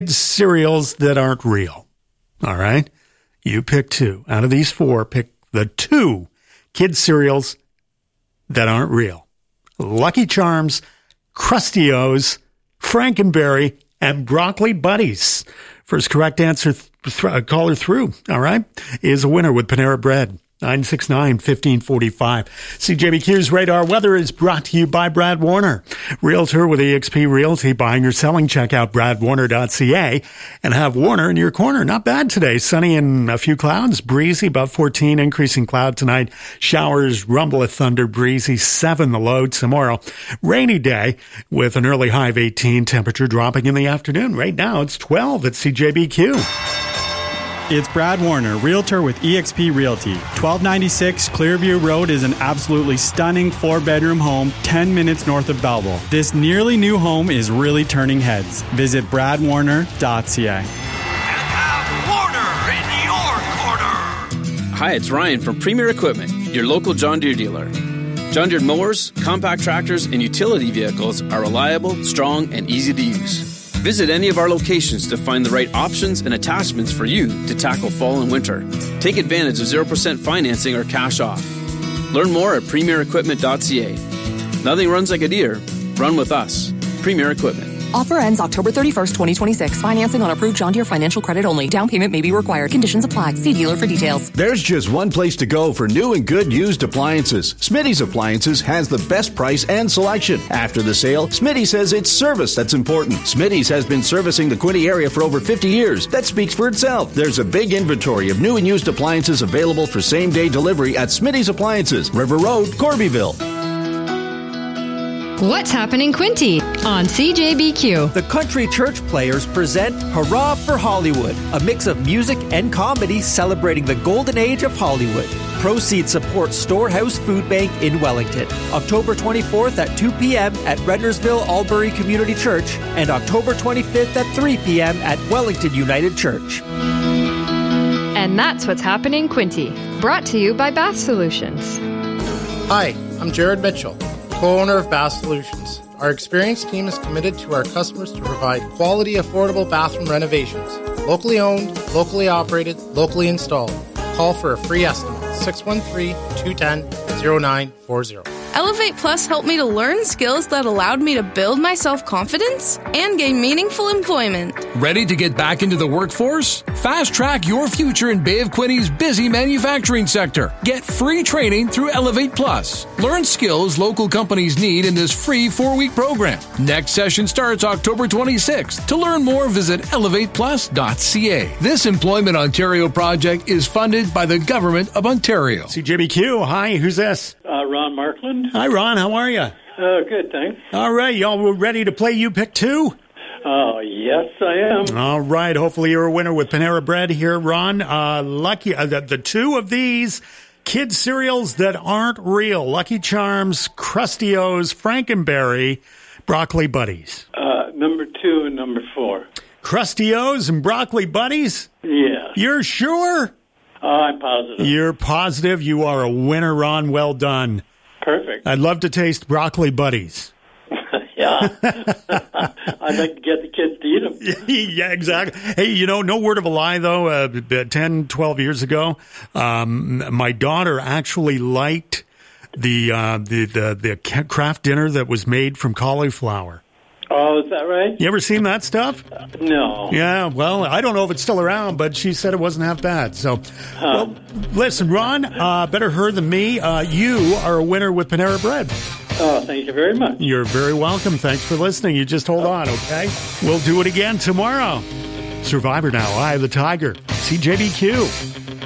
cereals that aren't real. All right? You pick two. Out of these four, pick the two kid cereals that aren't real. Lucky Charms, Krusty-O's, Frankenberry, and Broccoli Buddies. First correct answer, caller through, all right, is a winner with Panera Bread. 969-1545. CJBQ's Radar Weather is brought to you by Brad Warner. Realtor with eXp Realty. Buying or selling, check out bradwarner.ca and have Warner in your corner. Not bad today. Sunny and a few clouds. Breezy, about 14. Increasing cloud tonight. Showers, rumble of thunder. Breezy, 7 the low tomorrow. Rainy day with an early high of 18. Temperature dropping in the afternoon. Right now it's 12 at CJBQ. It's Brad Warner, Realtor with eXp Realty. 1296 Clearview Road is an absolutely stunning 4-bedroom home 10 minutes north of Belleville. This nearly new home is really turning heads. Visit bradwarner.ca. Warner in your corner. Hi, it's Ryan from Premier Equipment, your local John Deere dealer. John Deere mowers, compact tractors, and utility vehicles are reliable, strong, and easy to use. Visit any of our locations to find the right options and attachments for you to tackle fall and winter. Take advantage of 0% financing or cash off. Learn more at premierequipment.ca. Nothing runs like a Deere. Run with us. Premier Equipment. Offer ends October 31st, 2026. Financing on approved John Deere financial credit only. Down payment may be required. Conditions apply. See dealer for details. There's just one place to go for new and good used appliances. Smitty's Appliances has the best price and selection. After the sale, Smitty says it's service that's important. Smitty's has been servicing the Quinte area for over 50 years. That speaks for itself. There's a big inventory of new and used appliances available for same-day delivery at Smitty's Appliances, River Road, Corbyville. What's happening, Quinte? On CJBQ. The Country Church Players present Hurrah for Hollywood, a mix of music and comedy celebrating the golden age of Hollywood. Proceeds support Storehouse Food Bank in Wellington. October 24th at 2 p.m. at Rednersville Albury Community Church and October 25th at 3 p.m. at Wellington United Church. And that's what's happening, Quinte. Brought to you by Bath Solutions. Hi, I'm Jared Mitchell, co-owner of Bath Solutions. Our experienced team is committed to our customers to provide quality, affordable bathroom renovations. Locally owned, locally operated, locally installed. Call for a free estimate, 613-210-0940. Elevate Plus helped me to learn skills that allowed me to build my self-confidence and gain meaningful employment. Ready to get back into the workforce? Fast track your future in Bay of Quinte's busy manufacturing sector. Get free training through Elevate Plus. Learn skills local companies need in this free 4-week program. Next session starts October 26th. To learn more, visit elevateplus.ca. This Employment Ontario project is funded by the Government of Ontario. CJBQ, hi, who's this? Ron Markland. Hi, Ron, how are you? Good, thanks. All right, y'all ready to play You Pick Two? Yes, I am. All right, hopefully you're a winner with Panera Bread here, Ron. Lucky, the two of these kid cereals that aren't real, Lucky Charms, Krusty-O's, Frankenberry, Broccoli Buddies. Number 2 and number 4. Krusty-O's and Broccoli Buddies? Yeah. You're sure? I'm positive. You're positive. You are a winner, Ron. Well done. Perfect. I'd love to taste Broccoli Buddies. Yeah. I'd like to get the kids to eat them. Yeah, exactly. Hey, no word of a lie, though. 10, 12 years ago, my daughter actually liked the craft dinner that was made from cauliflower. Oh, is that right? You ever seen that stuff? No. Yeah, well, I don't know if it's still around, but she said it wasn't half bad. So, well, listen, Ron, better her than me. You are a winner with Panera Bread. Oh, thank you very much. You're very welcome. Thanks for listening. You just hold on, okay? We'll do it again tomorrow. Survivor Now, Eye of the Tiger, CJBQ.